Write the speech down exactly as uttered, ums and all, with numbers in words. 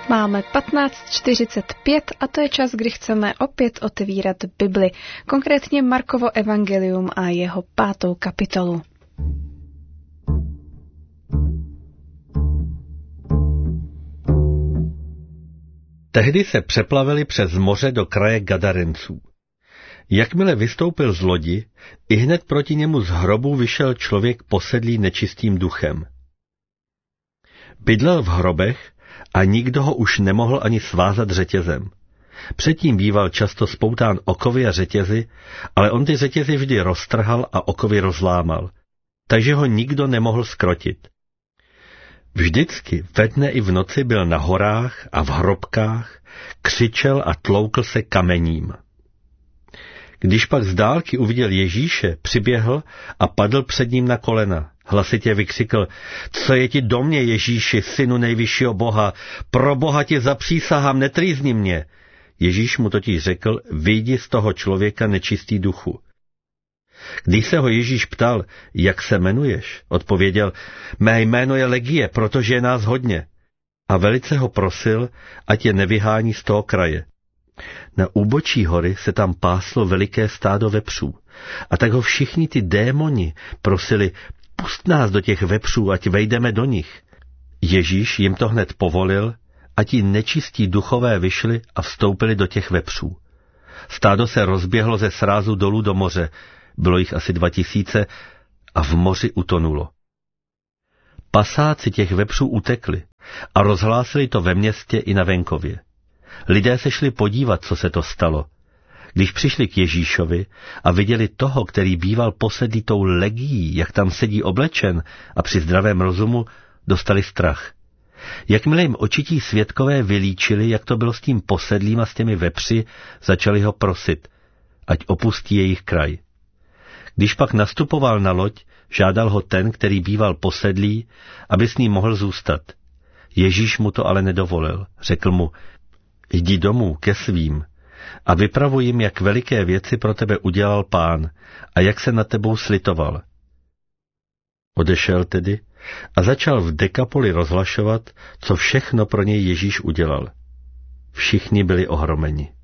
Máme patnáct čtyřicet pět a to je čas, kdy chceme opět otevírat Bibli, konkrétně Markovo evangelium a jeho pátou kapitolu. Tehdy se přeplavili přes moře do kraje Gadarenců. Jakmile vystoupil z lodi, ihned proti němu z hrobu vyšel člověk posedlý nečistým duchem. Bydlel v hrobech a nikdo ho už nemohl ani svázat řetězem. Předtím býval často spoután okovy a řetězy, ale on ty řetězy vždy roztrhal a okovy rozlámal, takže ho nikdo nemohl zkrotit. Vždycky ve dne i v noci byl na horách a v hrobkách, křičel a tloukl se kamením. Když pak z dálky uviděl Ježíše, přiběhl a padl před ním na kolena. Hlasitě vykřikl: Co je ti do mě, Ježíši, synu nejvyššího Boha? Pro Boha ti zapřísahám, netrýzni mě. Ježíš mu totiž řekl: Vyjdi z toho člověka, nečistý duchu. Když se ho Ježíš ptal: Jak se jmenuješ? Odpověděl: Mé jméno je Legie, protože je nás hodně. A velice ho prosil, ať je nevyhání z toho kraje. Na úbočí hory se tam páslo veliké stádo vepřů. A tak ho všichni ty démoni prosili: Pust nás do těch vepřů, ať vejdeme do nich. Ježíš jim to hned povolil, a ti nečistí duchové vyšli a vstoupili do těch vepřů. Stádo se rozběhlo ze srázu dolů do moře, bylo jich asi dva tisíce a v moři utonulo. Pasáci těch vepřů utekli a rozhlásili to ve městě i na venkově. Lidé se šli podívat, co se to stalo. Když přišli k Ježíšovi a viděli toho, který býval posedlý tou legií, jak tam sedí oblečen a při zdravém rozumu, dostali strach. Jakmile jim očití svědkové vylíčili, jak to bylo s tím posedlým a s těmi vepři, začali ho prosit, ať opustí jejich kraj. Když pak nastupoval na loď, žádal ho ten, který býval posedlý, aby s ním mohl zůstat. Ježíš mu to ale nedovolil. Řekl mu: Jdi domů ke svým a vypravuj jim, jak veliké věci pro tebe udělal Pán a jak se nad tebou slitoval. Odešel tedy a začal v Dekapoli rozhlašovat, co všechno pro něj Ježíš udělal. Všichni byli ohromeni.